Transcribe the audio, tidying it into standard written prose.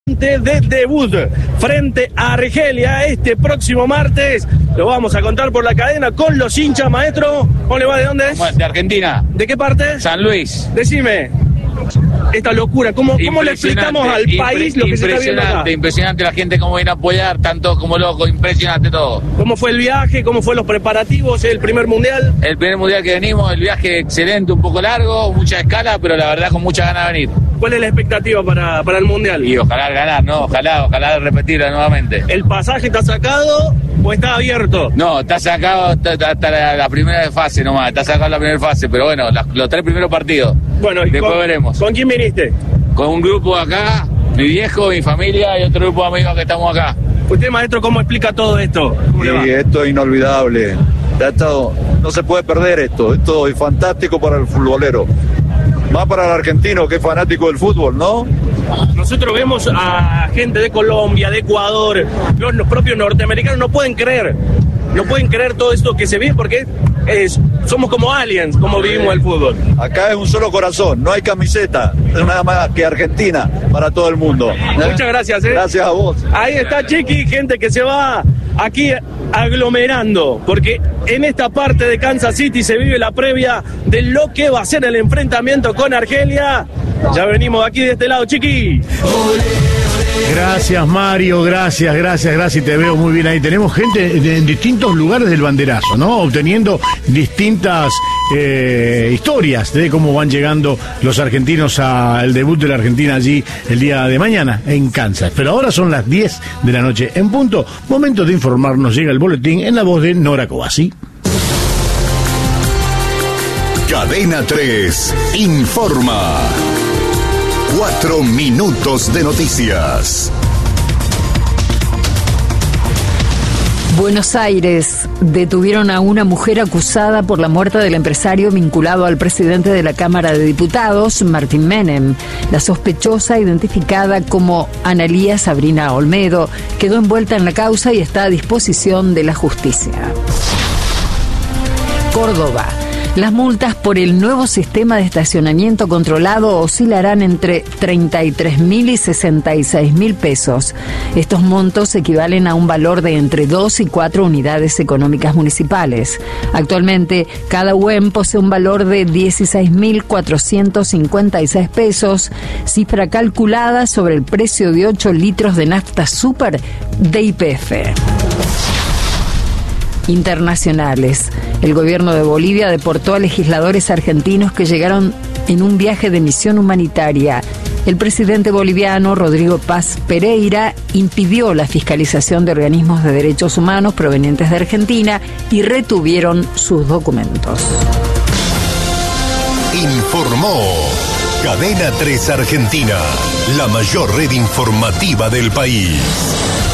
de debut frente a Argelia este próximo martes. Lo vamos a contar por la cadena con los hinchas. Maestro, ¿cómo le va? ¿De dónde es? De Argentina. ¿De qué parte? San Luis. Decime, esta locura, ¿cómo le explicamos al país lo que se está viendo acá? Impresionante la gente cómo viene a apoyar, tanto como loco, impresionante todo. ¿Cómo fue el viaje? ¿Cómo fue los preparativos? ¿El primer mundial? El primer mundial que venimos, el viaje excelente, un poco largo, mucha escala, pero la verdad con mucha ganas de venir. ¿Cuál es la expectativa para el mundial? Y ojalá ganar, ¿no? Ojalá repetirla nuevamente. ¿El pasaje está sacado o está abierto? No, está sacado hasta la primera fase nomás, está sacado la primera fase, pero bueno, los 3 primeros partidos. Bueno, después veremos. ¿Con quién viniste? Con un grupo acá, mi viejo, mi familia y otro grupo de amigos que estamos acá. Usted, maestro, ¿cómo explica todo esto? Sí, esto es inolvidable. No se puede perder esto. Esto es fantástico para el futbolero. Más para el argentino que es fanático del fútbol, ¿no? Nosotros vemos a gente de Colombia, de Ecuador, los propios norteamericanos no pueden creer todo esto que se vive porque somos como aliens, como vivimos el fútbol. Acá es un solo corazón, no hay camiseta, es nada más que Argentina para todo el mundo. Muchas gracias. Gracias a vos. Ahí está Chiqui, gente que se va aquí aglomerando, porque en esta parte de Kansas City se vive la previa de lo que va a ser el enfrentamiento con Argelia. Ya venimos aquí de este lado, Chiqui. Gracias, Mario, gracias, te veo muy bien ahí. Tenemos gente en distintos lugares del banderazo, ¿no? Obteniendo distintas historias de cómo van llegando los argentinos al debut de la Argentina allí el día de mañana en Kansas. Pero ahora son las 10 de la noche en punto. Momento de informarnos, llega el boletín en la voz de Nora Cobasi. Cadena 3 informa. 4 minutos de noticias. Buenos Aires. Detuvieron a una mujer acusada por la muerte del empresario vinculado al presidente de la Cámara de Diputados, Martín Menem. La sospechosa, identificada como Analía Sabrina Olmedo, quedó envuelta en la causa y está a disposición de la justicia. Córdoba. Las multas por el nuevo sistema de estacionamiento controlado oscilarán entre 33.000 y 66.000 pesos. Estos montos equivalen a un valor de entre 2 y 4 unidades económicas municipales. Actualmente, cada UEM posee un valor de 16.456 pesos, cifra calculada sobre el precio de 8 litros de nafta super de YPF. Internacionales. El gobierno de Bolivia deportó a legisladores argentinos que llegaron en un viaje de misión humanitaria. El presidente boliviano, Rodrigo Paz Pereira, impidió la fiscalización de organismos de derechos humanos provenientes de Argentina y retuvieron sus documentos. Informó Cadena 3 Argentina, la mayor red informativa del país.